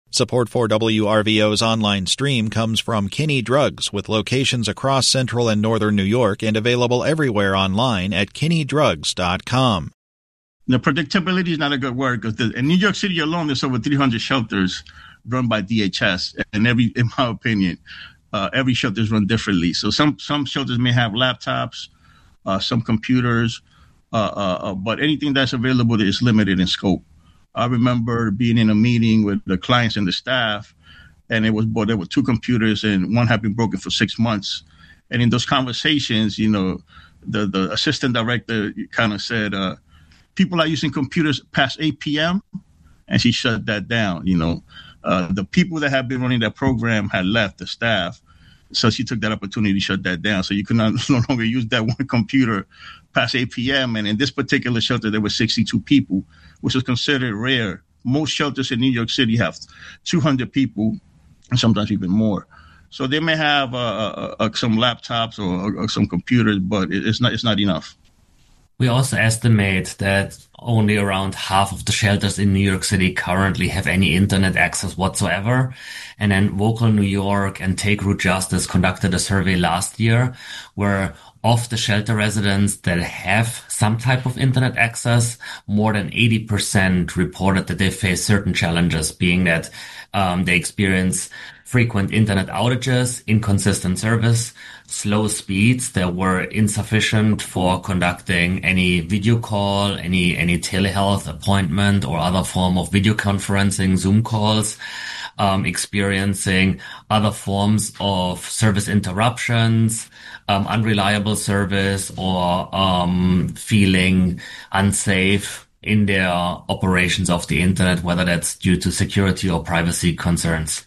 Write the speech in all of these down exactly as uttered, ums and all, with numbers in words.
Support for W R V O's online stream comes from Kinney Drugs, with locations across central and northern New York and available everywhere online at kinney drugs dot com. The predictability is not a good word, because in New York City alone, there's over three hundred shelters run by D H S, and every, in my opinion, uh, every shelter is run differently. So some some shelters may have laptops, uh, some computers, uh, uh, uh, but anything that's available is limited in scope. I remember being in a meeting with the clients and the staff, and it was, well, there were two computers and one had been broken for six months. And in those conversations, you know, the, the assistant director kind of said, uh, people are using computers past eight p.m. And she shut that down. You know, uh, the people that had been running that program had left, the staff. So she took that opportunity to shut that down. So you could not, no longer use that one computer past eight p.m. And in this particular shelter, there were sixty-two people, which is considered rare. Most shelters in New York City have two hundred people, and sometimes even more. So they may have uh, uh, uh, some laptops or, or some computers, but it's not it's not enough. We also estimate that only around half of the shelters in New York City currently have any internet access whatsoever. And then Vocal New York and Take Root Justice conducted a survey last year where of the shelter residents that have some type of internet access, more than eighty percent reported that they face certain challenges, being that um, they experience frequent internet outages, inconsistent service, slow speeds that were insufficient for conducting any video call, any any telehealth appointment or other form of video conferencing, Zoom calls, um, experiencing other forms of service interruptions, um, unreliable service, or um, feeling unsafe in their operations of the internet, whether that's due to security or privacy concerns.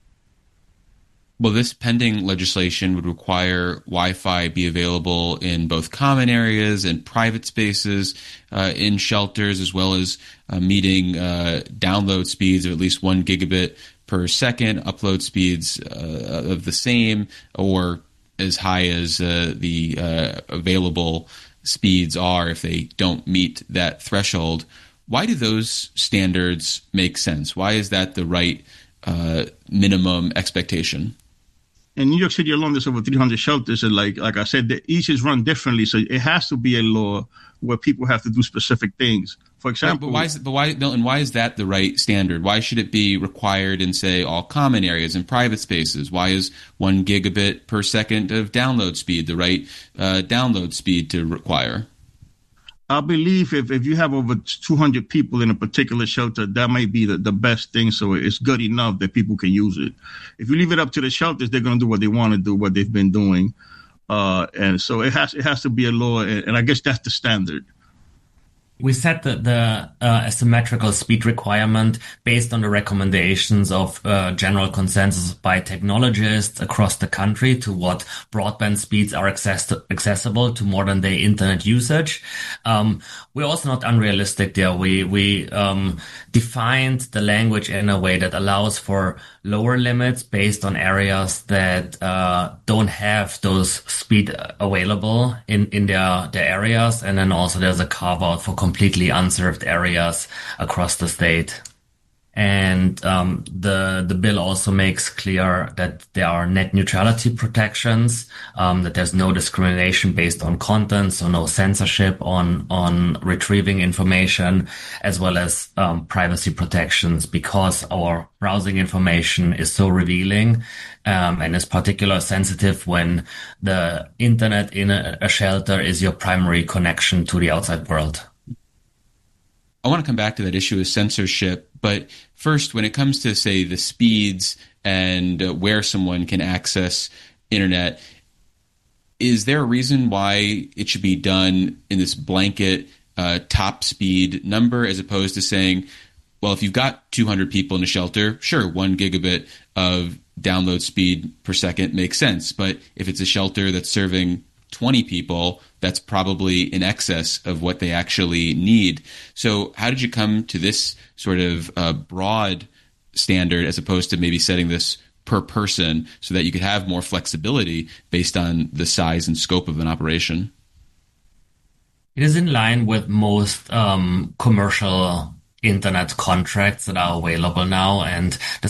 Well, this pending legislation would require Wi-Fi be available in both common areas and private spaces, uh, in shelters, as well as uh, meeting uh, download speeds of at least one gigabit per second, upload speeds uh, of the same or as high as uh, the uh, available speeds are if they don't meet that threshold. Why do those standards make sense? Why is that the right uh, minimum expectation? In New York City alone, there's over three hundred shelters, and like like I said, the, each is run differently. So it has to be a law where people have to do specific things. For example, but why is but why Milton? Why is that the right standard? Why should it be required in, say, all common areas and private spaces? Why is one gigabit per second of download speed the right uh, download speed to require? I believe if, if you have over two hundred people in a particular shelter, that might be the, the best thing. So it's good enough that people can use it. If you leave it up to the shelters, they're going to do what they want to do, what they've been doing. Uh, and so it has it has to be a law. And, and I guess that's the standard. We set the, the uh, asymmetrical speed requirement based on the recommendations of uh, general consensus by technologists across the country to what broadband speeds are access- accessible to modern day internet usage. Um, we're also not unrealistic there. We, we um, defined the language in a way that allows for lower limits based on areas that uh, don't have those speed available in, in their, their areas. And then also there's a carve out for completely unserved areas across the state. And um, the the bill also makes clear that there are net neutrality protections, um, that there's no discrimination based on content, so no censorship on on retrieving information, as well as um, privacy protections, because our browsing information is so revealing um, and is particularly sensitive when the internet in a, a shelter is your primary connection to the outside world. I want to come back to that issue of censorship, but first, when it comes to, say, the speeds and uh, where someone can access internet, is there a reason why it should be done in this blanket uh, top speed number, as opposed to saying, well, if you've got two hundred people in a shelter, sure, one gigabit of download speed per second makes sense. But if it's a shelter that's serving twenty people, that's probably in excess of what they actually need. So how did you come to this sort of uh, broad standard as opposed to maybe setting this per person so that you could have more flexibility based on the size and scope of an operation? It is in line with most um, commercial internet contracts that are available now, and the